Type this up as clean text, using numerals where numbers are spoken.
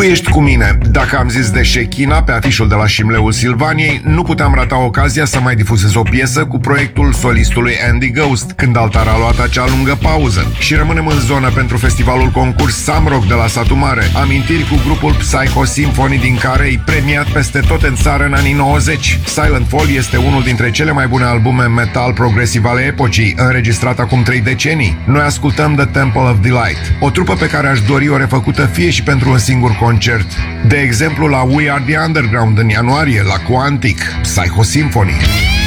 ești cu mine. Dacă am zis de Shekina pe afișul de la Șimleul Silvaniei, nu puteam rata ocazia să mai difuzez o piesă cu proiectul solistului Andy Ghost, când altar a luat acea lungă pauză. Și rămânem în zonă pentru festivalul concurs Samrock de la Satu Mare. Amintiri cu grupul Psycho Symphony, din care îi premiat peste tot în țară în anii 90. Silent Fall este unul dintre cele mai bune albume metal progresiv ale epocii, înregistrat acum 3 decenii. Noi ascultăm The Temple of Delight, o trupă pe care aș dori o refăcută fie și pentru un singur concert. De exemplu la We Are The Underground în ianuarie, la Quantic, Psycho Symphony.